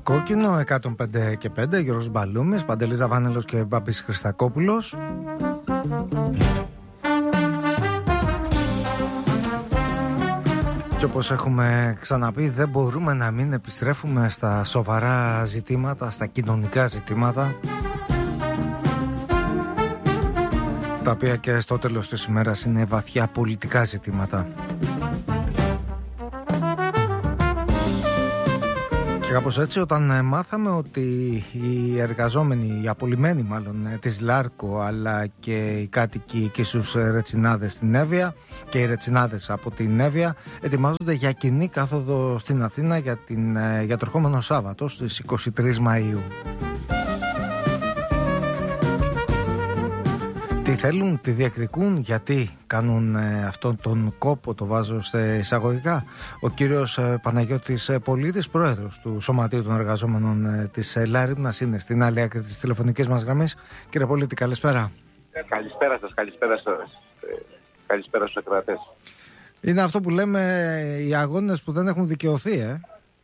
Κόκκινο 105 και 5, Γιώργος Μπαλούμης, Παντελής Ζαβάνελος και Μπάμπης Χριστακόπουλος. Και όπως έχουμε ξαναπεί, δεν μπορούμε να μην επιστρέφουμε στα σοβαρά ζητήματα, στα κοινωνικά ζητήματα, τα οποία και στο τέλος της ημέρας είναι βαθιά πολιτικά ζητήματα. Και κάπως έτσι, όταν μάθαμε ότι οι εργαζόμενοι, οι απολυμμένοι μάλλον της Λάρκο, αλλά και οι κάτοικοι εκεί στους Ρετσινάδες στην Εύβοια και οι Ρετσινάδες από την Εύβοια ετοιμάζονται για κοινή κάθοδο στην Αθήνα για το ερχόμενο Σάββατο στις 23 Μαΐου. Τι θέλουν, τι διεκδικούν, γιατί κάνουν αυτόν τον κόπο, το βάζω σε εισαγωγικά. Ο κύριος Παναγιώτης Πολίτης, πρόεδρος του Σωματείου των Εργαζόμενων της Λάριμνας, είναι στην άλλη άκρη της τηλεφωνικής μας γραμμής. Κύριε Πολίτη, καλησπέρα. Καλησπέρα σας, καλησπέρα στους ακροατές. Είναι αυτό που λέμε οι αγώνες που δεν έχουν δικαιωθεί,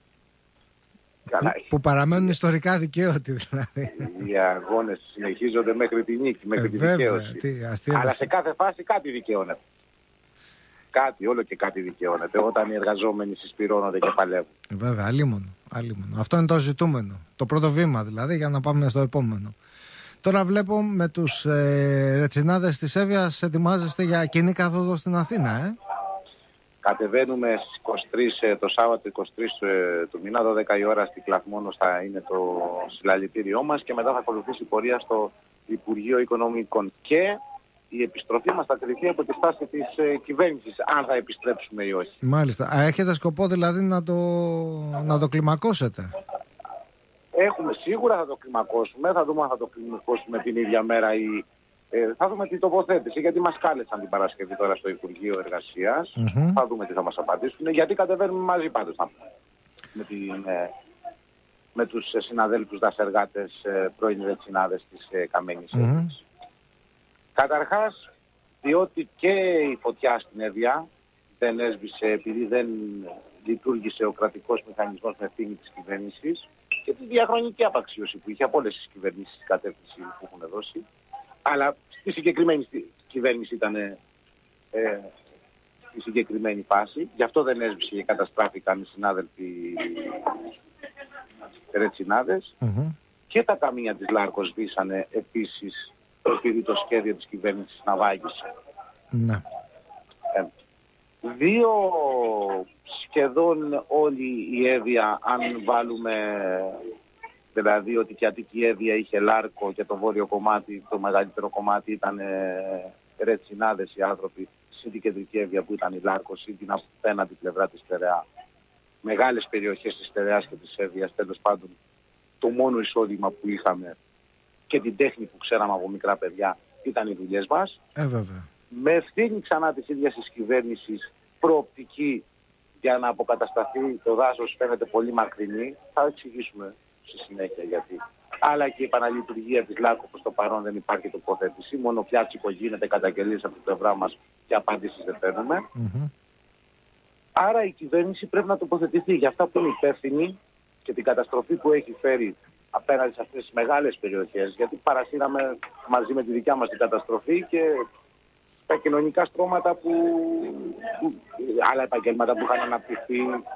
που παραμένουν ιστορικά δικαίωτοι δηλαδή. Οι αγώνες συνεχίζονται μέχρι τη νίκη, μέχρι τη δικαίωση. Αλλά σε κάθε φάση κάτι δικαιώνεται. Όλο και κάτι δικαιώνεται όταν οι εργαζόμενοι συσπυρώνονται και παλεύουν. Βέβαια, αλίμονο. Αυτό είναι το ζητούμενο. Το πρώτο βήμα δηλαδή για να πάμε στο επόμενο. Τώρα βλέπω με τους Ρετσινάδες της Εύβοιας ετοιμάζεστε για κοινή κάθοδο στην Αθήνα, Κατεβαίνουμε στις 23, το Σάββατο 23 του μήνα, 12 η ώρα στη Κλαθμόνος θα είναι το συλλαλητήριό μας και μετά θα ακολουθήσει η πορεία στο Υπουργείο Οικονομικών. Και η επιστροφή μας θα κριθεί από τη στάση της κυβέρνησης, αν θα επιστρέψουμε ή όχι. Μάλιστα. Έχετε σκοπό δηλαδή να το κλιμακώσετε? Σίγουρα θα το κλιμακώσουμε, θα δούμε αν θα το κλιμακώσουμε την ίδια μέρα ή... θα δούμε την τοποθέτηση, γιατί μας κάλεσαν την Παρασκευή τώρα στο Υπουργείο Εργασίας. Θα δούμε τι θα μας απαντήσουν, γιατί κατεβαίνουμε μαζί πάντως με τους συναδέλφους δασεργάτες πρώην Ρετσινάδες της Καμένης Εύβοιας. Καταρχάς, διότι και η φωτιά στην Εύβοια δεν έσβησε επειδή δεν λειτουργήσε ο κρατικός μηχανισμός με ευθύνη της κυβέρνησης και τη διαχρονική απαξίωση που είχε από όλες τις κυβερνήσεις στην κατεύθυνση που έχουν δώσει. Αλλά στη συγκεκριμένη κυβέρνηση ήταν στη συγκεκριμένη φάση. Γι' αυτό δεν έσβησε και καταστράφηκαν οι συνάδελφοι Ρετσινάδες. Και τα ταμεία της Λάρκος σβήσανε επίσης επειδή το σχέδιο της κυβέρνησης να βάγισε. Δύο σχεδόν όλη η Εύβοια, αν βάλουμε... Δηλαδή ότι και Αττική Εύβοια είχε Λάρκο και το βόρειο κομμάτι, το μεγαλύτερο κομμάτι ήταν Ρετσινάδες οι άνθρωποι, συν την κεντρική Εύβοια που ήταν η Λάρκο, συν την απέναντι πλευρά της Στερεά. Μεγάλες περιοχές της Στερεάς και της Εύβοιας, τέλος πάντων το μόνο εισόδημα που είχαμε και την τέχνη που ξέραμε από μικρά παιδιά ήταν οι δουλειές μας. Βέβαια. Με ευθύνη ξανά της ίδιας της κυβέρνησης προοπτική για να αποκατασταθεί το δάσος φαίνεται πολύ μακρινή. Θα εξηγήσουμε στη συνέχεια γιατί. Αλλά και η επαναλειτουργία της Λάρκο προς το παρόν δεν υπάρχει τοποθέτηση. Μόνο πιάτσικο γίνεται, καταγγελίες από την πλευρά μας και απαντήσεις δεν παίρνουμε. Άρα η κυβέρνηση πρέπει να τοποθετηθεί για αυτά που είναι υπεύθυνη και την καταστροφή που έχει φέρει απέναντι σε αυτές τις μεγάλες περιοχές. Γιατί παρασύραμε μαζί με τη δικιά μας την καταστροφή και τα κοινωνικά στρώματα άλλα επαγγέλματα που είχαν αναπτυχθεί.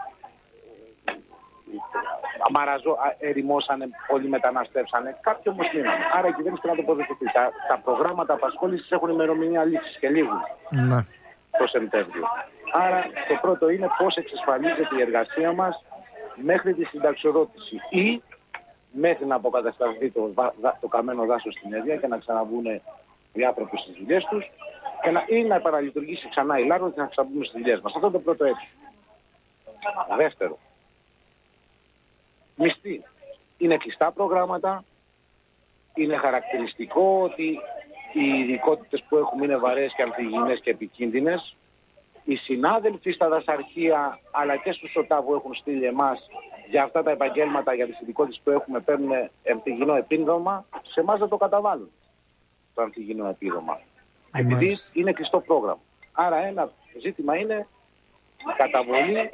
Ερημώσανε, πολλοί μεταναστεύσανε, κάποιοι όμως μείνανε. Άρα η κυβέρνηση πρέπει να τοποθετηθεί. Τα προγράμματα απασχόλησης έχουν ημερομηνία λήξης και λίγουν το Σεπτέμβριο. Άρα το πρώτο είναι πώς εξασφαλίζεται η εργασία μας μέχρι τη συνταξιοδότηση ή μέχρι να αποκατασταθεί το καμένο δάσος στην Εύβοια και να ξαναβγούν οι άνθρωποι στις δουλειές τους ή να επαναλειτουργήσει ξανά η Λάρκο και να ξαναμπούμε στις δουλειές μας. Αυτό είναι το πρώτο αίτημα. Δεύτερο, μισθή. Είναι κλειστά προγράμματα. Είναι χαρακτηριστικό ότι οι ειδικότητες που έχουμε είναι βαρές και αμφιγεινές και επικίνδυνες. Οι συνάδελφοι στα δασαρχεία αλλά και στους ΟΤΑ που έχουν στείλει εμάς για αυτά τα επαγγέλματα, για τις ειδικότητες που έχουμε, παίρνουν αμφιγεινό επίδομα. Σε εμάς δεν το καταβάλουν το αμφιγεινό επίδομα. Επειδή είναι κλειστό πρόγραμμα. Άρα ένα ζήτημα είναι καταβολή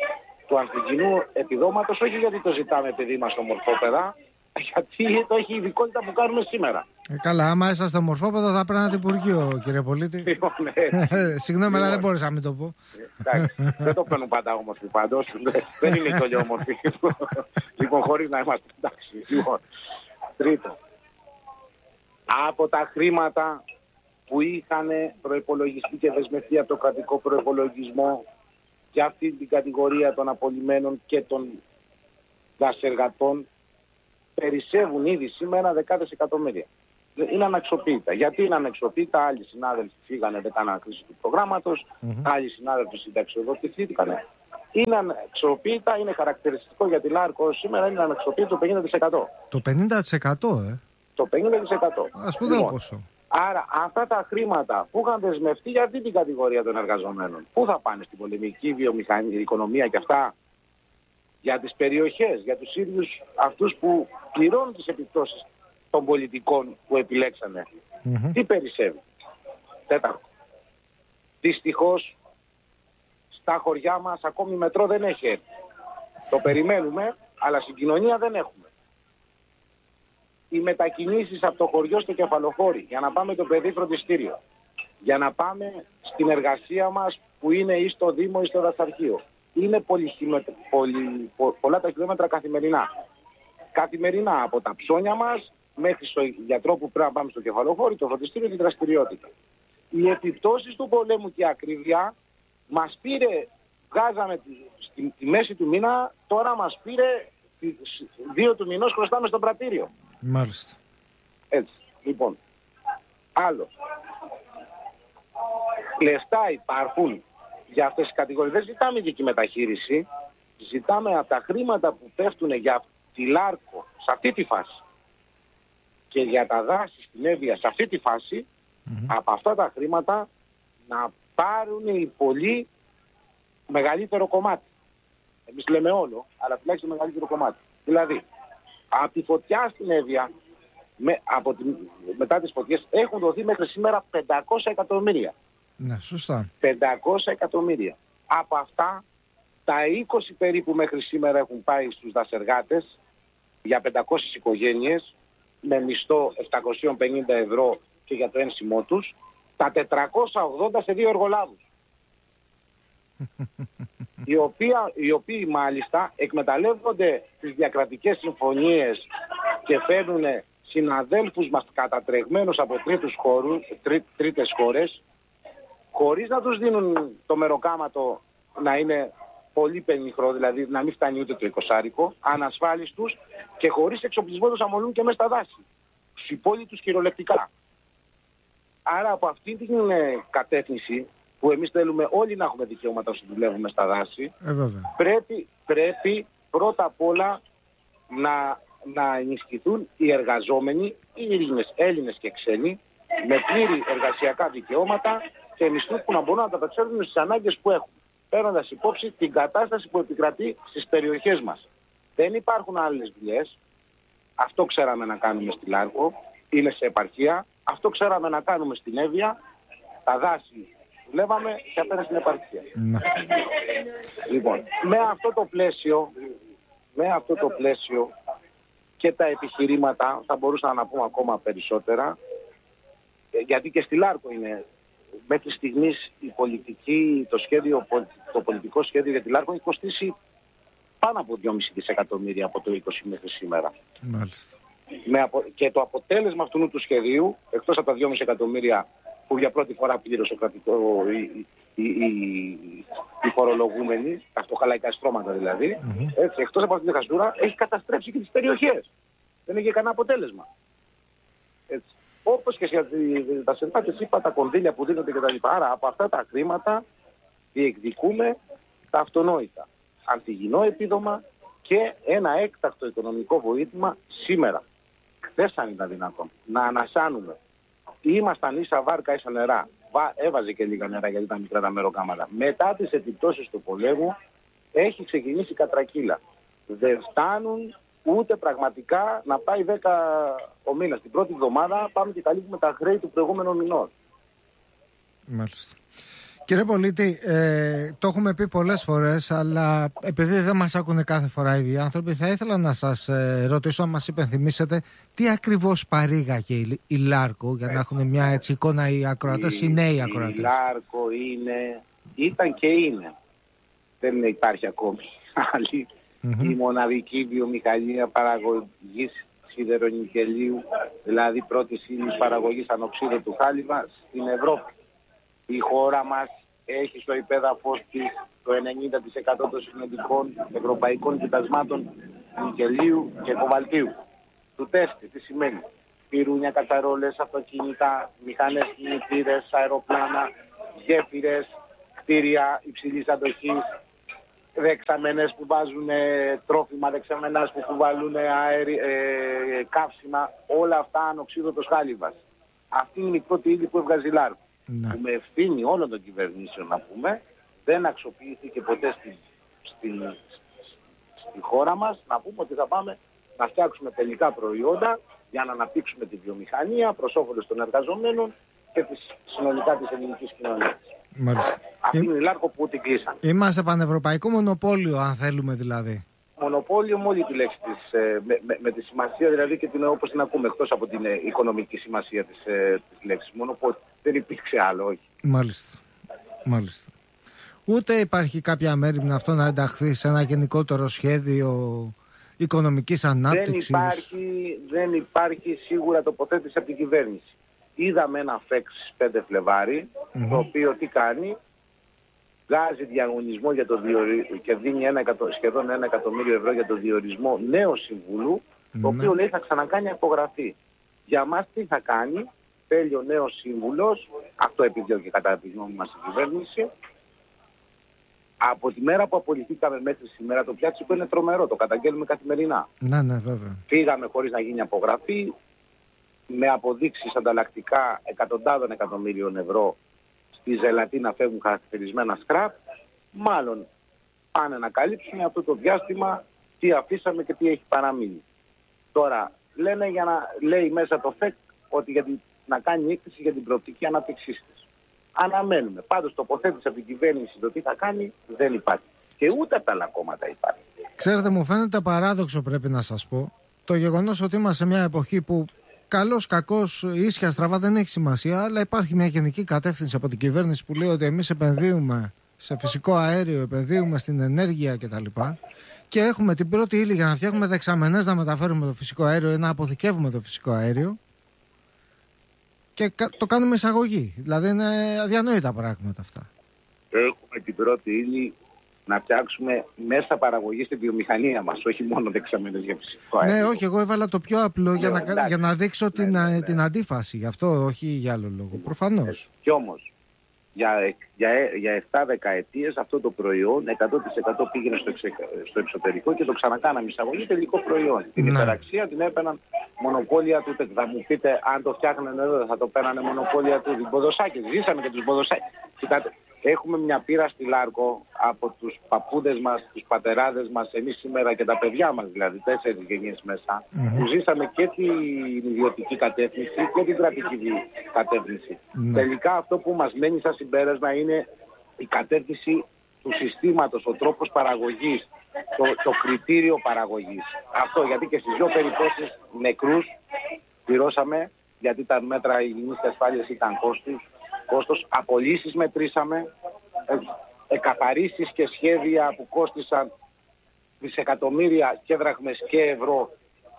του ανθυγινού επιδόματος, όχι γιατί το ζητάμε παιδί μας στο μορφόπεδα, γιατί το έχει ειδικότητα που κάνουμε σήμερα. Καλά, άμα είσαστε μορφόπεδα θα πρέπει να είναι Υπουργείο, κύριε Πολίτη. Συγγνώμη, αλλά δεν μπορούσα να μην το πω. Εντάξει, δεν το παίρνουν πάντα όμορφοι πάντως. Δεν είναι και όλοι όμορφοι. Λοιπόν, χωρίς να είμαστε εντάξει. Λοιπόν, τρίτο. Από τα χρήματα που είχαν προϋπολογιστεί και δεσμευτεί από το κρατικό προϋπολογισμό για αυτή την κατηγορία των απολυμένων και των δασεργατών, περισσεύουν ήδη σήμερα δεκάδες εκατομμύρια. Είναι αναξιοποιητά. Γιατί είναι αναξιοποιητά? Άλλοι συνάδελφοι φύγανε, δεν κάνανε κρίση του προγράμματος, άλλοι συνάδελφοι συνταξιοδοτηθήκαν. Είναι αναξιοποιητά, είναι χαρακτηριστικό για τη Λάρκο σήμερα, είναι αναξιοποιητό το 50%. Το 50%, Το 50%. Ας πούμε λοιπόν, πόσο. Άρα αυτά τα χρήματα που είχαν δεσμευτεί για αυτή την κατηγορία των εργαζομένων, πού θα πάνε? Στην πολεμική βιομηχανία, οικονομία και αυτά? Για τις περιοχές, για τους ίδιους αυτούς που πληρώνουν τις επιπτώσεις των πολιτικών που επιλέξανε. Τι περισσεύει? Τέταρτο. Δυστυχώς στα χωριά μας ακόμη μετρό δεν έχει έρθει. Το περιμένουμε, αλλά συγκοινωνία δεν έχουμε. Οι μετακινήσεις από το χωριό στο κεφαλοχώρι για να πάμε το παιδί φροντιστήριο, για να πάμε στην εργασία μας που είναι ή στο Δήμο ή στο δασαρχείο, είναι πολλά τα χιλιόμετρα καθημερινά. Καθημερινά από τα ψώνια μας μέχρι στο γιατρό που πρέπει να πάμε στο κεφαλοχώρι, το φροντιστήριο και τη δραστηριότητα. Οι επιπτώσεις του πολέμου και η ακρίβεια μας πήρε, βγάζαμε στη μέση του μήνα, τώρα μας πήρε 2 του μηνός χρωστάμε στο πρατήριο. Μάλιστα. Έτσι, λοιπόν. Άλλο. Λεφτά υπάρχουν για αυτές τις κατηγορίες. Δεν ζητάμε ειδική μεταχείριση. Ζητάμε από τα χρήματα που πέφτουν για τη Λάρκο σε αυτή τη φάση και για τα δάση στην Εύβοια σε αυτή τη φάση, από αυτά τα χρήματα να πάρουν οι πολλοί μεγαλύτερο κομμάτι. Εμείς λέμε όλο, αλλά τουλάχιστον μεγαλύτερο κομμάτι. Δηλαδή, από τη φωτιά στην Εύβοια, μετά τις φωτιές, έχουν δοθεί μέχρι σήμερα 500 εκατομμύρια. Ναι, σωστά. 500 εκατομμύρια. Από αυτά, τα 20 περίπου μέχρι σήμερα έχουν πάει στους δασεργάτες για 500 οικογένειες, με μισθό 750 ευρώ και για το ένσημό τους, τα 480 σε 2 εργολάβους. οι οποίοι μάλιστα εκμεταλλεύονται τις διακρατικές συμφωνίες και φέρνουν συναδέλφους μας κατατρεγμένους από τρίτες χώρες, χωρίς να τους δίνουν το μεροκάματο να είναι πολύ πενιχρό, δηλαδή να μην φτάνει ούτε το 20άρικο, ανασφάλιστους και χωρίς εξοπλισμό τους αμολούν και μέσα στα δάση. Στους υπόλοιπους κυριολεκτικά. Άρα από αυτή την κατεύθυνση που εμείς θέλουμε όλοι να έχουμε δικαιώματα όσο δουλεύουμε στα δάση, πρέπει πρώτα απ' όλα να ενισχυθούν οι εργαζόμενοι, οι Έλληνες και ξένοι, με πλήρη εργασιακά δικαιώματα και μισθούς που να μπορούν να ανταπεξέλθουν στις ανάγκες που έχουν, παίρνοντας υπόψη την κατάσταση που επικρατεί στις περιοχές μας. Δεν υπάρχουν άλλες δουλειές. Αυτό ξέραμε να κάνουμε στη Λάρκο, είναι σε επαρχία. Αυτό ξέραμε να κάνουμε στην Εύβοια, τα δάση δουλεύαμε και απέναντι στην επαρχία. Λοιπόν, με αυτό το πλαίσιο και τα επιχειρήματα, θα μπορούσα να πούμε ακόμα περισσότερα, γιατί και στη Λάρκο είναι μέχρι στιγμής το πολιτικό σχέδιο για τη Λάρκο έχει κοστίσει πάνω από 2,5 δισεκατομμύρια από το 20 μέχρι σήμερα. Μάλιστα. Και το αποτέλεσμα αυτού του σχεδίου, εκτός από τα 2,5 εκατομμύρια που για πρώτη φορά πλήρωσε οι φορολογούμενοι, τα φτωχαλαϊκά στρώματα δηλαδή, έτσι, εκτός από αυτή τη χασούρα, έχει καταστρέψει και τις περιοχές. Δεν έχει κανένα αποτέλεσμα. Έτσι. Όπως και για τα συνθάτες είπα, τα κονδύλια που δίνονται κτλ. Άρα από αυτά τα χρήματα διεκδικούμε τα αυτονόητα. Ανθυγινό επίδομα και ένα έκτακτο οικονομικό βοήθημα σήμερα. Χθες αν ήταν δυνατόν να ανασάνουμε. Ήμασταν ίσα βάρκα ίσα νερά. Έβαζε και λίγα νερά γιατί ήταν μικρά τα μεροκάματα. Μετά τις επιπτώσεις του πολέμου έχει ξεκινήσει η κατρακύλα. Δεν φτάνουν ούτε πραγματικά να πάει 10 ο μήνας. Την πρώτη εβδομάδα πάμε και καλύπτουμε τα χρέη του προηγούμενου μηνών. Μάλιστα. Κύριε Πολίτη, το έχουμε πει πολλές φορές, αλλά επειδή δεν μας ακούνε κάθε φορά οι ίδιοι άνθρωποι, θα ήθελα να σας ρωτήσω, αν μας υπενθυμίσετε, τι ακριβώς παρήγαγε η Λάρκο, για να έχουν μια έτσι εικόνα οι ακροατές, οι νέοι ακροατές. Η Λάρκο ήταν και είναι, δεν υπάρχει ακόμη άλλη, η μοναδική βιομηχανία παραγωγής σιδερονικελίου, δηλαδή πρώτης ύλης παραγωγής ανοξίδωτου χάλιβα στην Ευρώπη. Η χώρα μας έχει στο υπέδαφος της το 90% των συνολικών ευρωπαϊκών κοιτασμάτων νικελίου και κοβαλτίου. Του τέστη, τι σημαίνει? Πυρούνια, κατσαρόλες, αυτοκίνητα, μηχανές κινητήρες, αεροπλάνα, γέφυρες, κτίρια υψηλής αντοχής, δεξαμενές που βάζουν τρόφιμα, δεξαμενάς που κουβαλούν καύσιμα, όλα αυτά ανοξίδωτος χάλιβας. Αυτή είναι η πρώτη ύλη που έβγαζε η Λάρκο. Που με ευθύνη όλων των κυβερνήσεων, να πούμε, δεν αξιοποιήθηκε ποτέ στη χώρα μας. Να πούμε ότι θα πάμε να φτιάξουμε τελικά προϊόντα για να αναπτύξουμε τη βιομηχανία προς όφελος των εργαζομένων και συνολικά της ελληνικής κοινωνίας. Αυτή είναι η Λάρκο που την κλείσαν. Είμαστε πανευρωπαϊκό μονοπόλιο, αν θέλουμε δηλαδή. Μονοπόλιο με όλη τη λέξη της, με τη σημασία δηλαδή και όπως την ακούμε, εκτός από την οικονομική σημασία της λέξης. Μονοπόλιο. Δεν υπήρξε άλλο, όχι. Μάλιστα. Ούτε υπάρχει κάποια μέρημνα αυτό να ενταχθεί σε ένα γενικότερο σχέδιο οικονομικής ανάπτυξης? Δεν υπάρχει σίγουρα τοποθέτηση από την κυβέρνηση. Είδαμε ένα ΦΕΚ 5 Φλεβάρι, το οποίο τι κάνει? Βγάζει διαγωνισμό για και δίνει σχεδόν 1 εκατομμύριο ευρώ για το διορισμό νέου συμβούλου, το οποίο λέει θα ξανακάνει απογραφή. Για μας τι θα κάνει? Θέλει ο νέος σύμβουλος, αυτό επιδιώκει κατά τη γνώμη μας η κυβέρνηση. Από τη μέρα που απολυθήκαμε μέχρι σήμερα, το πιάτσικο είναι τρομερό, το καταγγέλνουμε καθημερινά. Ναι, βέβαια. Φύγαμε χωρίς να γίνει απογραφή, με αποδείξεις ανταλλακτικά εκατοντάδων εκατομμύριων ευρώ στη ζελατή να φεύγουν χαρακτηρισμένα σκραπ. Μάλλον πάνε να καλύψουν αυτό το διάστημα τι αφήσαμε και τι έχει παραμείνει. Τώρα λένε λέει μέσα το ΦΕΚ ότι να κάνει έκθεση για την προοπτική ανάπτυξής της. Αναμένουμε. Πάντως τοποθέτηση από την κυβέρνηση το τι θα κάνει δεν υπάρχει. Και ούτε από τα άλλα κόμματα υπάρχει. Ξέρετε, μου φαίνεται παράδοξο, πρέπει να σας πω, το γεγονός ότι είμαστε σε μια εποχή που καλός, κακός, ίσια, στραβά δεν έχει σημασία, αλλά υπάρχει μια γενική κατεύθυνση από την κυβέρνηση που λέει ότι εμείς επενδύουμε σε φυσικό αέριο, επενδύουμε στην ενέργεια κτλ. Και έχουμε την πρώτη ύλη για να φτιάχνουμε δεξαμενές να μεταφέρουμε το φυσικό αέριο ή να αποθηκεύουμε το φυσικό αέριο. Και το κάνουμε εισαγωγή. Δηλαδή είναι αδιανόητα πράγματα αυτά. Έχουμε την πρώτη ύλη να φτιάξουμε μέσα παραγωγή στη βιομηχανία μας, όχι μόνο δεξαμενές για φυσικό αέριο. Ναι, όχι, εγώ έβαλα το πιο απλό για να δείξω την αντίφαση. Γι' αυτό, όχι για άλλο λόγο. Προφανώς. Κι όμως, για 7 δεκαετίες αυτό το προϊόν 100% πήγαινε στο εξωτερικό και το ξανακάναμε εισαγωγή τελικό προϊόν. Την υπεραξία την έπαιρναν μονοπόλια του. Θα μου πείτε, αν το φτιάχνανε εδώ θα το παίρνανε μονοπόλια του. Μποδοσάκες, ζήσαμε και τους Μποδοσάκες. Έχουμε μια πείρα στη Λάρκο από τους παππούδες μας, τους πατεράδες μας, εμείς σήμερα και τα παιδιά μας, δηλαδή 4 γενιές μέσα, που ζήσαμε και την ιδιωτική κατεύθυνση και την κρατική κατεύθυνση. Τελικά αυτό που μας μένει σαν συμπέρασμα είναι η κατεύθυνση του συστήματος, ο τρόπος παραγωγής, το κριτήριο παραγωγής. Αυτό γιατί και στις δύο περιπτώσεις νεκρούς πληρώσαμε, γιατί τα μέτρα υγιεινής και ασφάλειας ήταν κόστος, απολύσεις μετρήσαμε, εκαθαρίσεις και σχέδια που κόστησαν δισεκατομμύρια και δραχμές και ευρώ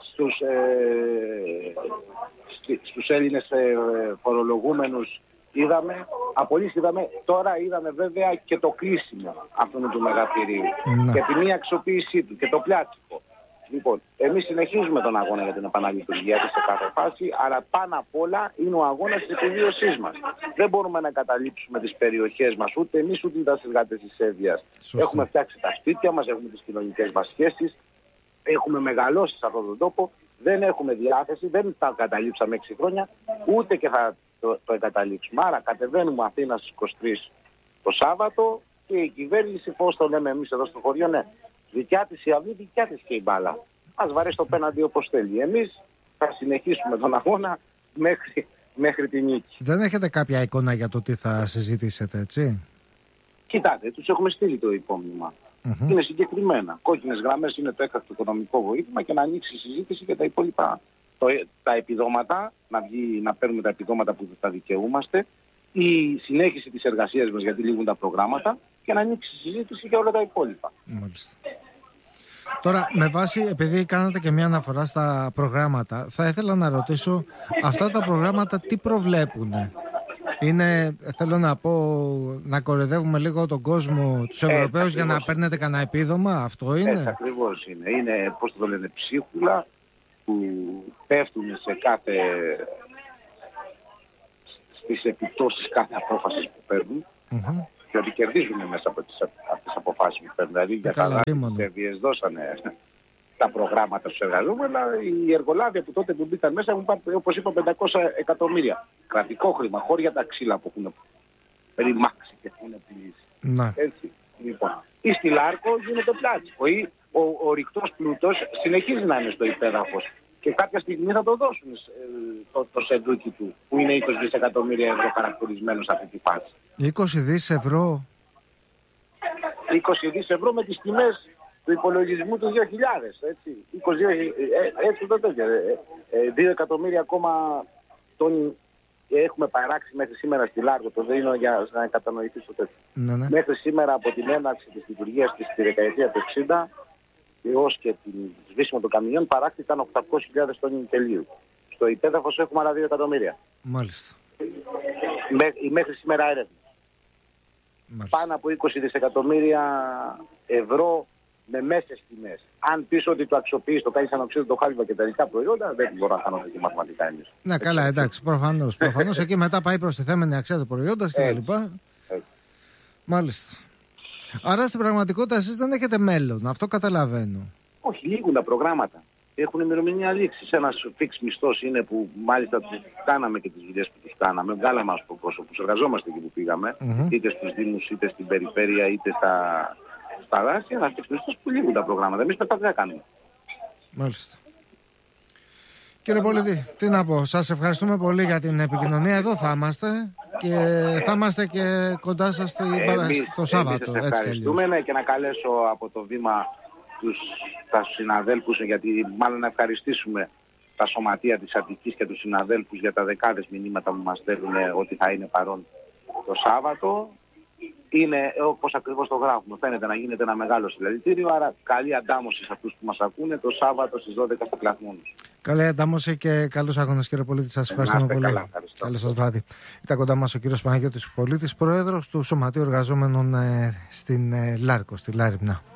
στους Έλληνες φορολογούμενους. Είδαμε, απολύσεις είδαμε, τώρα είδαμε βέβαια και το κλείσιμο αυτού του μεγαθυρίου και τη μία αξιοποίησή του και το πλάτσικο. Λοιπόν, εμείς συνεχίζουμε τον αγώνα για την επαναλειτουργία της σε κάθε φάση, αλλά πάνω απ' όλα είναι ο αγώνας της επιβίωσής μας. Δεν μπορούμε να καταλήψουμε τις περιοχές μας, ούτε εμείς ούτε τα συνεργάτες της Εύβοιας. Έχουμε φτιάξει τα σπίτια μας, έχουμε τις κοινωνικές μας σχέσεις, έχουμε μεγαλώσει σε αυτόν τον τόπο, δεν έχουμε διάθεση, δεν τα καταλήψαμε 6 χρόνια, ούτε και θα το εγκαταλείψουμε. Άρα κατεβαίνουμε Αθήνα στις 23 το Σάββατο και η κυβέρνηση, πώς το λέμε εμείς εδώ στο χωριό, ναι. Δικιά της η αυλή, δικιά της και η μπάλα. Ας βαρέσει το πέναντι όπως θέλει. Εμείς θα συνεχίσουμε τον αγώνα μέχρι τη νίκη. Δεν έχετε κάποια εικόνα για το τι θα συζητήσετε, έτσι? Κοιτάτε, τους έχουμε στείλει το υπόμνημα. Είναι συγκεκριμένα. Κόκκινες γραμμές είναι το έκτακτο οικονομικό βοήθημα και να ανοίξει η συζήτηση για τα υπόλοιπα. Τα επιδόματα, να παίρνουμε τα επιδόματα που τα δικαιούμαστε, η συνέχιση της εργασίας μας γιατί λήγουν τα προγράμματα και να ανοίξει η συζήτηση για όλα τα υπόλοιπα. Μάλιστα. Τώρα, με βάση, επειδή κάνατε και μια αναφορά στα προγράμματα, θα ήθελα να ρωτήσω, αυτά τα προγράμματα τι προβλέπουν? Είναι, θέλω να πω, να κοροϊδεύουμε λίγο τον κόσμο, τους Ευρωπαίους, για να παίρνετε κανένα επίδομα? Αυτό είναι? Έτσι ακριβώς είναι. Είναι, πώς το λένε, ψίχουλα που πέφτουν σε κάθε... στις επιπτώσεις κάθε απόφασης που παίρνουν. Και ότι κερδίζουν μέσα από τις αποφάσεις που παίρνουν. Δηλαδή για τα Σερβίες δώσανε τα προγράμματα στους εργαζόμενους, αλλά οι εργολάβοι από τότε που μπήκαν μέσα έχουν πάρει, όπως είπα, 500 εκατομμύρια. Κρατικό χρήμα, χώρια τα ξύλα που έχουν περιμάξει και έχουν πληρήσει. Έτσι, λοιπόν. Ή στη Λάρκο γίνεται πλάτσικο. Ή ο ρηκτός πλούτος συνεχίζει να είναι στο υπέδαφος. Και κάποια στιγμή θα το δώσουν το σεντούκι του, που είναι 20 δισεκατομμύρια ευρώ χαρακτηρισμένο σε αυτή τη φάση. 20 δις ευρώ. 20 δις ευρώ με τις τιμές του υπολογισμού του 2000, έτσι. έτσι το τέτοιο. 2 εκατομμύρια ακόμα τόνοι έχουμε παράξει μέχρι σήμερα στη Λάρκο. Το δίνω για να κατανοηθεί το τέτοιο. Ναι. Μέχρι σήμερα από την έναρξη της λειτουργίας της στη δεκαετία του 60 έως και την σβήσιμο των καμιών παράχθηκαν 800.000 τόνοι τελείου. Στο υπέδαφος έχουμε άλλα 2 εκατομμύρια. Μάλιστα. Μέχρι σήμερα έρευνα. Πάνω από 20 δισεκατομμύρια ευρώ με μέσες τιμές. Αν πεις ότι το αξιοποιείς, το κάνεις ανοξίδιο, το χάλιβα και τα ειδικά προϊόντα, δεν μπορώ να κάνω τέτοια μαθηματικά εμείς. Ναι, καλά, εντάξει, προφανώς. Προφανώς εκεί μετά πάει προστιθέμενη αξία του προϊόντος και τα λοιπά. Μάλιστα. Άρα στην πραγματικότητα εσείς δεν έχετε μέλλον, αυτό καταλαβαίνω. Όχι, λήγουν τα προγράμματα. Έχουν ημερομηνία λήξης. Ένας φιξ μισθός είναι που μάλιστα κάναμε και τις δουλειές που τους κάναμε. Βγάλαμε ως πρόσωπους, εργαζόμαστε εκεί που πήγαμε, είτε στους Δήμους, είτε στην περιφέρεια, είτε στα δάση. Ένας φιξ μισθός που λήγουν τα προγράμματα. Εμείς μετά δεν κάνουμε. Μάλιστα. Κύριε Πολίτη, τι να πω, σας ευχαριστούμε πολύ για την επικοινωνία. Εδώ θα είμαστε και θα είμαστε και κοντά σας το Σάββατο. Εμείς ευχαριστούμε και να καλέσω από το βήμα τα συναδέλφους, γιατί μάλλον να ευχαριστήσουμε τα σωματεία της Αττικής και τους συναδέλφους για τα δεκάδες μηνύματα που μας στέλνουν ότι θα είναι παρόν το Σάββατο. Είναι όπως ακριβώς το γράφουμε. Φαίνεται να γίνεται ένα μεγάλο συλλαλητήριο, άρα καλή αντάμωση σε αυτούς που μας ακούνε το Σάββατο στις 12 στα Κλαθμόνους. Καλή αντάμωση και καλούς αγώνες, κύριε Πολίτη. Σας ευχαριστούμε πολύ. Καλό σας βράδυ. Ήταν κοντά μας ο κύριος Παναγιώτης Πολίτης, πρόεδρος του Σωματείου Εργαζόμενων στην Λάρκο, στη Λάριμνα.